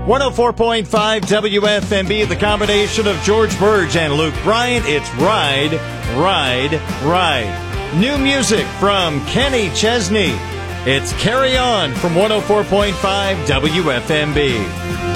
104.5 WFMB, the combination of George Burge and Luke Bryant. It's Ride, Ride, Ride. New music from Kenny Chesney. It's Carry On from 104.5 WFMB.